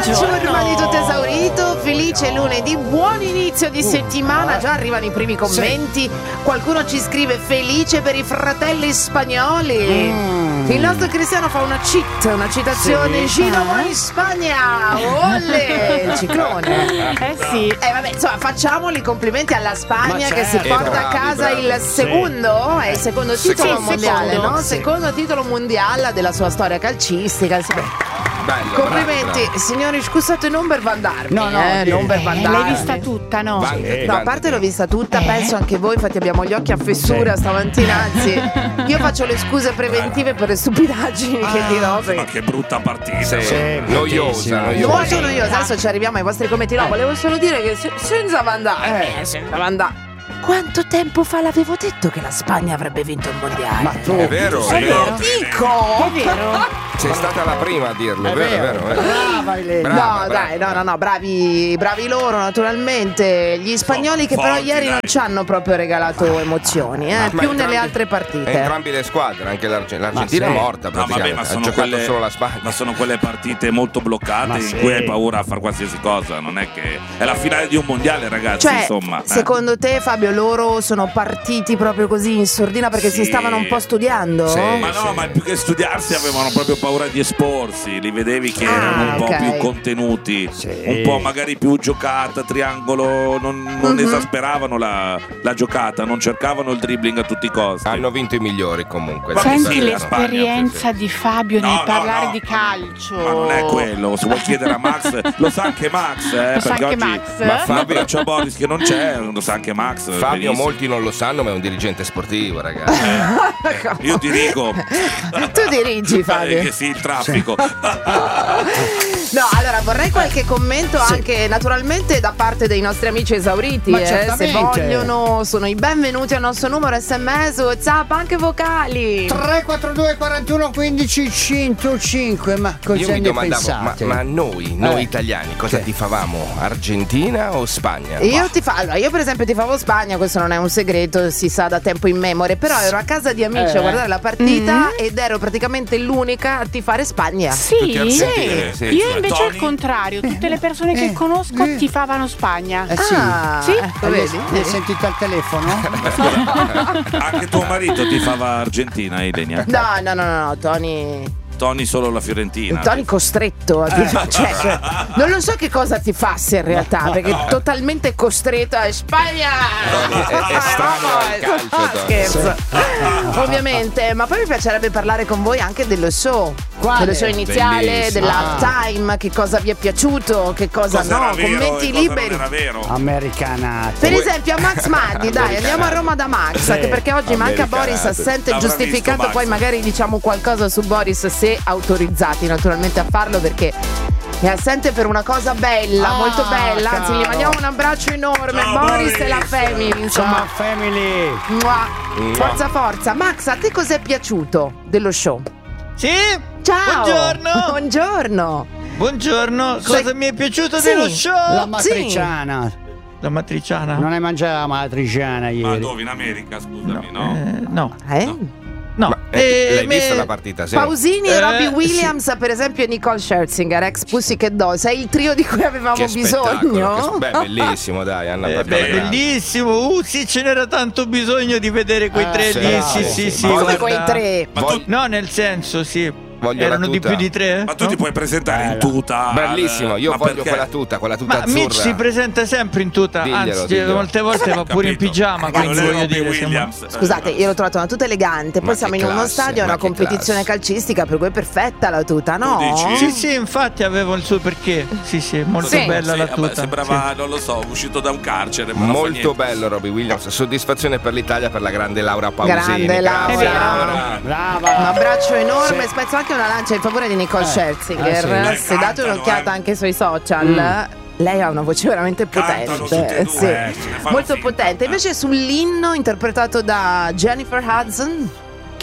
Buongiorno di tutto esaurito, felice lunedì, buon inizio di settimana, già arrivano i primi commenti, qualcuno ci scrive felice per i fratelli spagnoli. Il nostro Cristiano fa una citazione, Gino va in Spagna, olle, il ciclone. Sì. Vabbè, insomma, facciamoli complimenti alla Spagna che si porta a casa il secondo, è il secondo titolo mondiale, no? Secondo titolo mondiale della sua storia calcistica. Bello, complimenti, bravo. Signori, scusate, non per vandarmi. No, non per vandarmi. l'hai vista tutta, no? No, a parte l'ho vista tutta, penso anche voi, infatti abbiamo gli occhi a fessura stamattina, anzi, io faccio le scuse preventive per le stupidaggini che dirò. Ma che brutta partita. Noiosa. Molto noiosa, adesso ci arriviamo ai vostri commenti. No, volevo solo dire che senza vandare, quanto tempo fa l'avevo detto che la Spagna avrebbe vinto il mondiale? Ma tu è vero, Lo dico! È vero? sei stata la prima a dirlo, è vero. Brava Elena. No, dai, no, bravi loro naturalmente. Gli spagnoli che però forti, ieri non dai. ci hanno proprio regalato emozioni, più nelle altre partite. Entrambi le squadre, anche l'Argentina è morta No, vabbè, praticamente, ma ha sono giocato quelle, solo la Spagna. ma sono quelle partite molto bloccate in cui hai paura a fare qualsiasi cosa. Non è che è la finale di un mondiale, ragazzi. Cioè, insomma, secondo te, Fabio, loro sono partiti proprio così in sordina perché si Sì. stavano un po' studiando? Sì. Ma no, ma più che studiarsi avevano proprio paura di esporsi, li vedevi che erano un po' ok. più contenuti, un po' magari più giocata, triangolo, non esasperavano la giocata, non cercavano il dribbling a tutti i costi. Hanno vinto i migliori comunque. Vabbè, Senti sì, la l'esperienza Spagna, di Fabio No, nel no, parlare no. di calcio. Ma non è quello, se vuoi chiedere a Max, lo sa anche Max, Lo sa perché anche oggi Max? ma Fabio c'è Boris che non c'è, lo sa anche Max. Fabio benissimo. molti non lo sanno, ma è un dirigente sportivo, ragazzi. Io dirigo. Tu dirigi, Fabio. Che sì, il traffico. No, allora vorrei qualche commento anche naturalmente da parte dei nostri amici esauriti. Ma Se certamente. vogliono, sono i benvenuti al nostro numero SMS, WhatsApp, anche vocali. 342 41 15 105. Ma Io cosa mi ne domandavo, pensate? ma noi italiani, cosa Che? tifavamo? Argentina o Spagna? Allora, io per esempio tifavo Spagna, questo non è un segreto, si sa da tempo in memoria, però ero a casa di amici a guardare la partita ed ero praticamente l'unica a tifare Spagna. Sì? Tutti argentini, sì. Io invece Tony? al contrario, tutte le persone che conosco tifavano Spagna. Sì. Sì, Hai vedi? sentito al telefono? Anche tuo marito ti fava Argentina, Ilenia. No, Tony solo la Fiorentina. Tony costretto a tifare, cioè, non lo so che cosa ti fasse in realtà, perché è totalmente costretto a Spagna. È strano al calcio, Tony. Scherzo. Ovviamente, ma poi mi piacerebbe parlare con voi anche dello show. Quale? Dello show iniziale, Bellissimo. dell'halftime, che cosa vi è piaciuto, che cosa Cosa no, era vero commenti e cosa liberi. non era vero. Americanate. Per esempio a Max Maddi, dai, andiamo a Roma da Max, anche perché oggi manca Americanate. Boris, assente L'avrà giustificato, visto poi Max. magari diciamo qualcosa su Boris se autorizzati naturalmente a farlo perché è assente per una cosa bella, molto bella, anzi gli caro. mandiamo un abbraccio enorme, Ciao, Boris e la Boris. family, insomma. Ciao family. Mua. Forza. Max, a te cos'è piaciuto dello show? Sì? Ciao. Buongiorno. Buongiorno. Cosa mi è piaciuto Sì. dello show? La matriciana. La matriciana? Non hai mangiato la matriciana Ma ieri? dove? In America, scusami, no? No. No. No. L'hai vista la partita? Sì. Pausini e Robbie sì. Williams, per esempio, e Nicole Scherzinger, ex Pussycat Dolls. Sei il trio di cui avevamo Che spettacolo, bisogno? bellissimo, dai, Anna Barbera. Bellissimo. Sì, ce n'era tanto bisogno di vedere quei tre sì, lì. sì. Sì. Come guarda. quei tre? Ma tu, No, nel senso, sì. Voglio Erano la di tuta. più di tre? ma tu no? ti puoi presentare in tuta. Bellissimo, io Ma voglio perché? quella tuta Ma Mitch azzurra. si presenta sempre in tuta, anzi Diglielo. molte volte va pure in Capito. pigiama, Ma non quindi è voglio Robbie dire siamo- Williams. Scusate, io l'ho trovata una tuta elegante. Poi Ma siamo che in uno classe, stadio, è ma una che competizione classe. calcistica, per cui è perfetta la tuta, no? dici? Sì, infatti avevo il suo perché. Sì, molto Sì. bella Sì, la vabbè, tuta. sembrava, non lo so, uscito da un carcere. ma non fa Molto niente. bello Robbie Williams, soddisfazione per l'Italia, per la grande Laura Pausini. Grande Laura. Grazie, È vero. Laura. Brava. Un abbraccio enorme, spezzo anche una lancia in favore di Nicole Scherzinger. Se date Cantano, un'occhiata anche sui social. Lei ha una voce veramente Cantano tutte potente, e due, sì. ce ne fanno Molto finta. potente. Invece sull'inno interpretato da Jennifer Hudson,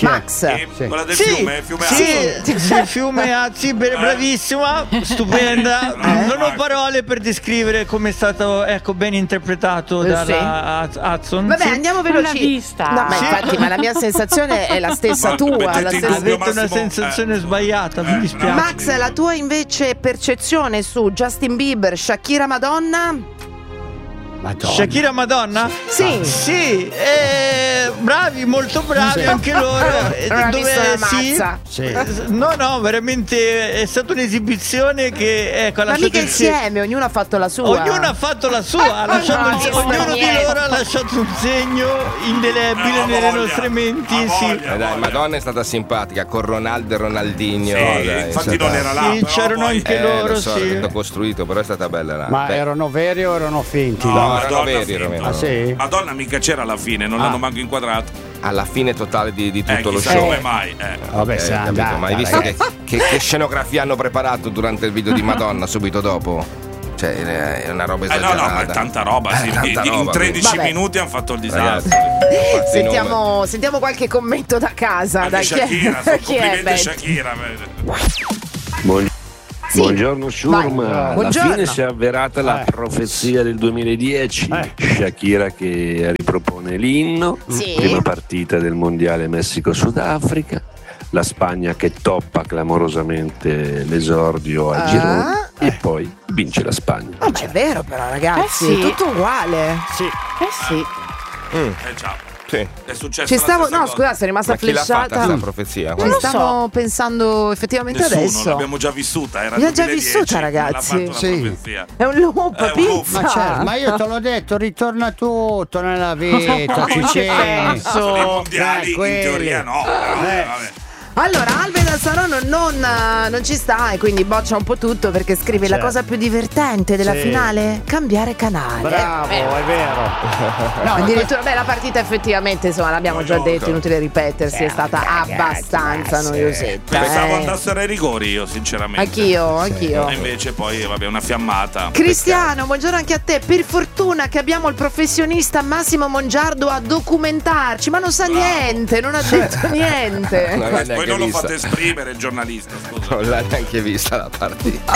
Max. Quella del fiume? Fiume Sì, fiume Azzi, bravissima, stupenda. Non ho parole per descrivere come è stato ben interpretato dalla Hudson. Vabbè, andiamo veloci. No, ma infatti, ma la mia sensazione è la stessa tua. Avete una sensazione sbagliata, mi dispiace. Max, la tua invece percezione su Justin Bieber, Shakira, Madonna? Shakira Madonna? Sì. Bravi, molto bravi anche loro. No, veramente è stata un'esibizione che ma mica insieme, ognuno ha fatto la sua. Ognuno ha fatto la sua, ognuno di loro ha lasciato un segno indelebile nelle nostre menti. Dai, Madonna è stata simpatica con Ronaldo e Ronaldinho. Infatti non era là. C'erano anche loro, lo so, l'ho costruito, però è stata bella là. Ma erano veri o erano finti? No, erano veri. Sì? Madonna mica c'era alla fine, non l'hanno manco inquadrato. Alla fine totale di tutto lo chissà show. come mai. Vabbè, capito? Ma hai visto che scenografia hanno preparato durante il video di Madonna subito dopo? Cioè, è una roba esagerata. No, è tanta roba. In 13 minuti hanno fatto il disastro. Sentiamo qualche commento da casa. Da Shakira, Shakira. Buongiorno Shurma, alla fine si è avverata la profezia del 2010, Shakira che ripropone l'inno, prima partita del mondiale Messico-Sudafrica, la Spagna che toppa clamorosamente l'esordio al girone e poi vince la Spagna. Ma è vero però ragazzi, tutto uguale. Sì. Ciao. Sì. È successo scusa, sei rimasta flashata. Questa profezia. Stavo pensando effettivamente adesso. L'abbiamo già vissuta, era l'abbiamo già vissuta, ragazzi. È un loop, pizza. Ma io te l'ho detto, ritorna tutto nella vita, Ciceni. I mondiali in teoria no. Vabbè. Allora, Albe da Sarono non ci sta e quindi boccia un po' tutto perché scrive la cosa più divertente della finale? Cambiare canale. Bravo, è vero. No, addirittura, la partita effettivamente, insomma, l'abbiamo già detto, inutile ripetersi, è stata abbastanza noiosetta. Pensavo andassero ai rigori io, sinceramente. Anch'io. E invece poi, una fiammata. Cristiano, buongiorno anche a te. Per fortuna che abbiamo il professionista Massimo Mongiardo a documentarci, ma non sa niente, non ha detto niente. Poi non lo fate esprimere il giornalista, scusa. Non l'ha neanche vista la partita.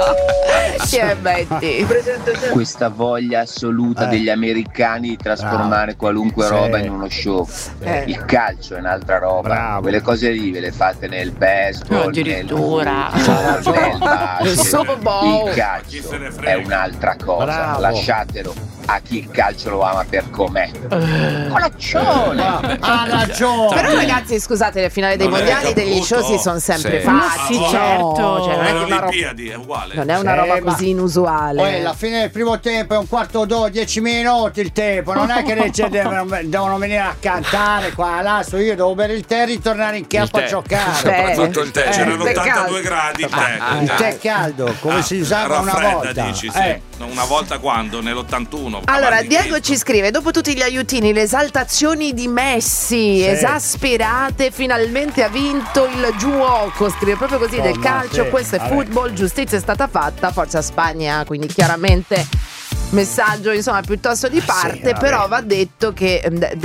Chi è Betty? Questa voglia assoluta degli americani di trasformare qualunque roba in uno show. Il calcio è un'altra roba. Quelle cose lì ve le fate nel baseball, addirittura nel basket. Il calcio è un'altra cosa. Lasciatelo a chi il calcio lo ama per com'è. Colaccione! Ha ragione. Però ragazzi, scusate, le finali dei mondiali degli show si sono sempre fatti. Sì, certo. Cioè, non è una Olimpiadi è uguale. Non è una roba così inusuale. Poi alla fine del primo tempo è un quarto d'ora, 10 minuti il tempo. Non è che devono venire a cantare qua là. Io devo bere il tè e ritornare in campo a giocare. Soprattutto il tè. C'erano 82 gradi. Il tè caldo, come si usava una volta. Dici, sì. Una volta quando? Nell'81. Allora, Diego ci scrive: dopo tutti gli aiutini, le esaltazioni di Messi, esasperate, finalmente ha vinto il giuoco. Scrive proprio così del calcio. Questo è football, giustizia è stata fatta, forza Spagna, quindi chiaramente messaggio insomma piuttosto di parte, però va detto che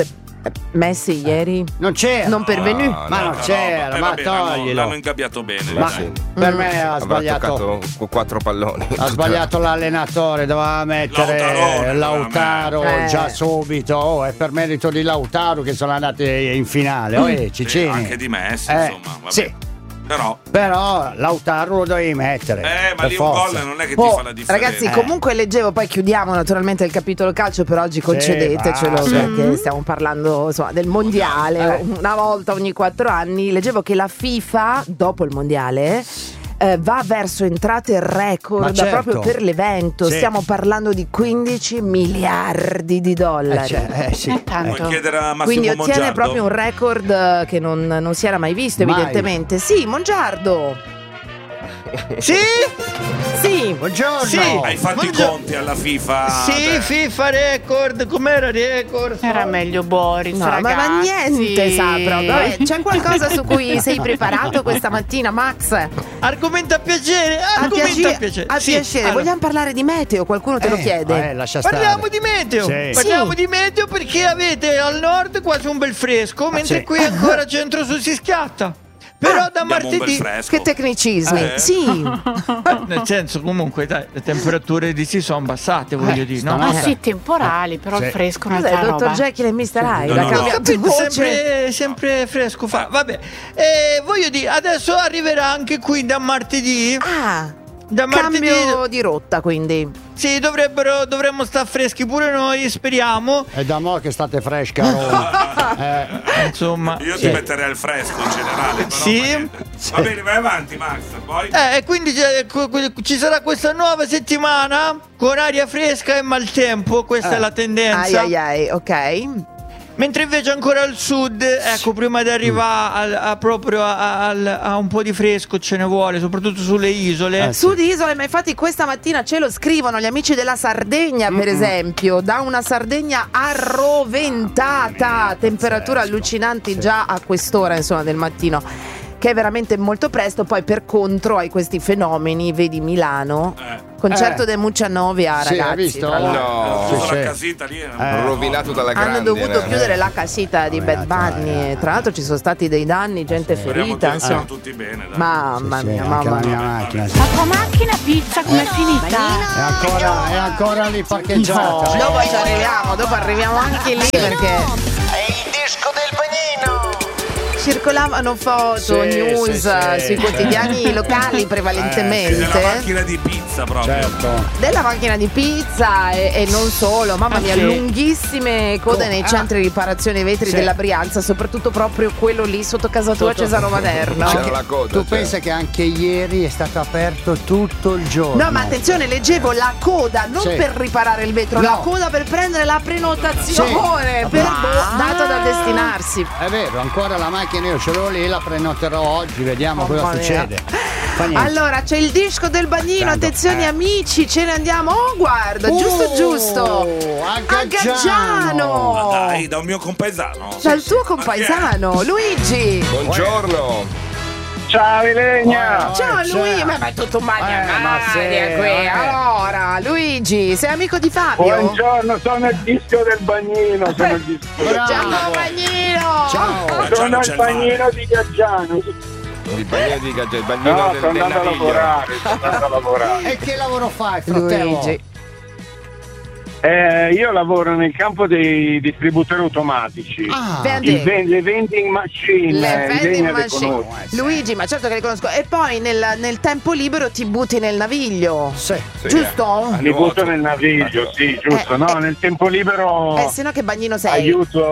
Messi ieri non c'era, non pervenù, ma non c'era, ma toglilo. L'hanno ingabbiato bene. Per me ha sbagliato 4 palloni. Ha sbagliato l'allenatore, doveva mettere Lautaro già subito. È per merito di Lautaro che sono andati in finale. Cicini. Anche di Messi, insomma. Vabbè. Sì. Però Lautaro lo dovevi mettere. Ma lì un gol non è che ti fa la differenza. Ragazzi, comunque leggevo, poi chiudiamo naturalmente il capitolo calcio per oggi, concedetecelo perché stiamo parlando del mondiale, una volta ogni 4 anni. Leggevo che la FIFA dopo il mondiale va verso entrate record proprio per l'evento. Stiamo parlando di 15 miliardi di dollari. Tanto. Quindi ottiene proprio un record che non si era mai visto, evidentemente. Sì, Mongiardo. Sì, buongiorno. Sì. Hai fatto i conti alla FIFA? Sì, FIFA record. Com'era record? Era meglio Boris, no, ragazzi. ma niente sa proprio. Vabbè, c'è qualcosa su cui sei preparato questa mattina, Max? Argomento a piacere. A piacere. Vogliamo parlare di meteo? Qualcuno te lo chiede? Lascia stare. Parliamo di meteo. Sì. Parliamo di meteo perché avete al nord quasi un bel fresco, mentre qui ancora centro-sud si schiatta. Però da martedì. Che tecnicismi. Sì. Nel senso, comunque, dai, le temperature di si sono abbassate, voglio dire, no? Ah sì, temporali, però il fresco non è il dottor Jekyll e Mr. Hyde. Ha cambiato voce. Sempre fresco fa. Vabbè. Voglio dire, adesso arriverà anche qui da martedì. Cambio di rotta, quindi. Sì, dovremmo stare freschi pure noi, speriamo. È da mo' che state freschi a Roma. Insomma. Io ti metterei al fresco in generale. Però sì. Va bene, vai avanti, Max. Poi. Quindi ci sarà questa nuova settimana con aria fresca e maltempo. Questa è la tendenza. Ok. Mentre invece ancora al sud, ecco, prima di arrivare proprio a un po' di fresco ce ne vuole, soprattutto sulle isole. Sud isole, ma infatti questa mattina ce lo scrivono gli amici della Sardegna, per esempio, da una Sardegna arroventata, temperature allucinanti già a quest'ora, insomma, del mattino, che è veramente molto presto. Poi per contro hai questi fenomeni, vedi Milano, concerto de Muccia Novia, sì, ragazzi. Hai visto? La casita lì rovinato dalla grande. Hanno dovuto chiudere la casita di Bad Bunny. Tra l'altro ci sono stati dei danni, gente ferita. Speriamo tutti bene. Dai. Mamma mia, mamma mia mia. macchina. La tua macchina pizza com'è finita? È ancora lì parcheggiata. Dopo arriviamo anche lì perché è il disco del Bagnino. circolavano foto, news sui quotidiani locali prevalentemente. Della macchina di pizza proprio. Della macchina di pizza e non solo, mamma mia, lunghissime code nei centri di riparazione vetri della Brianza, soprattutto proprio quello lì sotto casa tua, Cesaro Maderno. C'era la coda. Tu pensa che anche ieri è stato aperto tutto il giorno. No, ma attenzione, leggevo la coda non per riparare il vetro, la coda per prendere la prenotazione per data da destinarsi. È vero, ancora la macchina io ce l'ho lì, la prenoterò oggi, vediamo cosa succede. Allora c'è il disco del Bagnino, attenzione amici, ce ne andiamo. Oh guarda, giusto a Gaggiano. Ma dai, da un mio compaesano. Dal tuo compaesano Luigi. Buongiorno. Ciao Ilenia. Ciao Luigi, ma è tutto magna qui. Allora Luigi, sei amico di Fabio? Buongiorno, sono il disco del Bagnino. Ciao Bagnino. Ciao. Sono il Bagnino di Gaggiano. Il bagnino di Gaggiano, il bagnino sto andando a lavorare. E che lavoro fai, fratello? Luigi. Io lavoro nel campo dei distributori automatici. Le vending machine. Luigi, ma certo che le conosco. E poi nel tempo libero ti butti nel naviglio. Sì. Giusto? Mi butto nel naviglio, sì, giusto. No, nel tempo libero. Se no che bagnino sei? Aiuto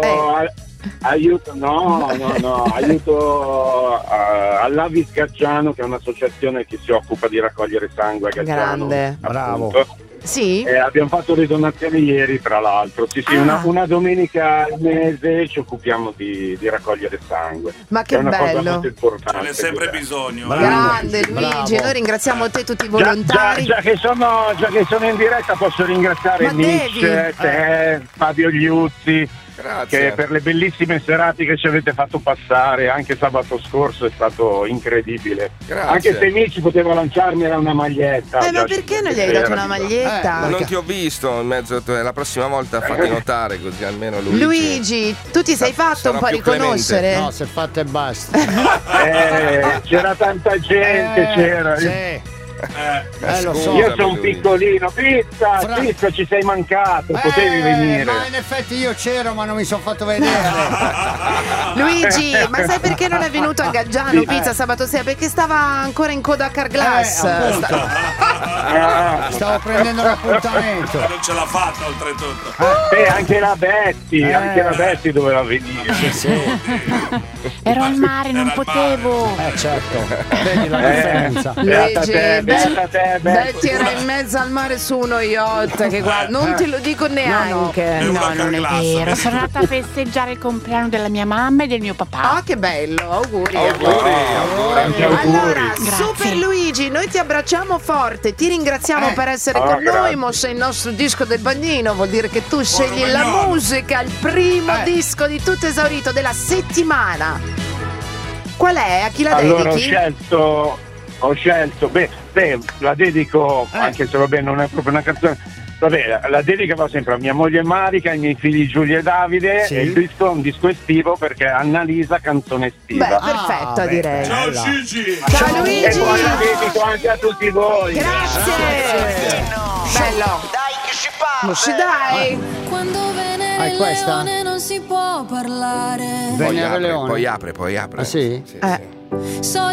all'Avis Gaggiano, che è un'associazione che si occupa di raccogliere sangue a Gaggiano. Grande, bravo. Sì? Abbiamo fatto le donazioni ieri, tra l'altro. Sì, una domenica al mese ci occupiamo di raccogliere sangue. Ma che bello! Cosa molto importante. Ce n'è sempre bisogno. Grande Luigi, noi ringraziamo te e tutti i volontari. Già che sono in diretta, posso ringraziare Nietzsche, te, Fabio Liuzzi. Grazie. Che per le bellissime serate che ci avete fatto passare, anche sabato scorso è stato incredibile. Grazie. Anche se Nietzsche poteva lanciarmi una maglietta. Ma perché non gli hai dato una maglietta? Ma non ti ho visto in mezzo. La prossima volta fatti notare, così almeno Luigi, tu ti sei fatto un po' riconoscere? Clemente. No, si è fatto e basta. C'era tanta gente, c'era. Lo so. Io sono piccolino. Pizza, ci sei mancato, potevi venire. Ma in effetti io c'ero, ma non mi sono fatto vedere. Luigi, ma sai perché non è venuto a Gaggiano Pizza sabato sera? Perché stava ancora in coda a Carglass. Stavo prendendo l'appuntamento. Non ce l'ha fatta oltretutto. Anche la Betty doveva venire. Ero al mare, non potevo. Certo. Vedi la differenza. Luigi, Betty era in mezzo al mare su uno yacht, che guarda, non te lo dico neanche. No, non è vero. Sono andata a festeggiare il compleanno della mia mamma e del mio papà. Ah, che bello, auguri. Allora, Super Luigi, noi ti abbracciamo forte, ti ringraziamo per essere con noi, mo sei il nostro disco del Bagnino, vuol dire che tu scegli la musica, il primo disco di tutto esaurito della settimana. Qual è? A chi la dedichi? Allora ho scelto ho scelto, la dedico, anche se vabbè non è proprio una canzone, vabbè, la dedica va sempre a mia moglie Marica, ai miei figli Giulia e Davide, e il disco è un disco estivo perché Annalisa canzone estiva. Beh, perfetto, direi. Ciao Gigi! Ciao Luigi! E buon dedico anche a tutti voi. Grazie! Bello! Dai che si parla! Usci dai! Quando Venere questa? Leone non si può parlare. Venere Leone. Poi apre. Ah, sì? Sì. So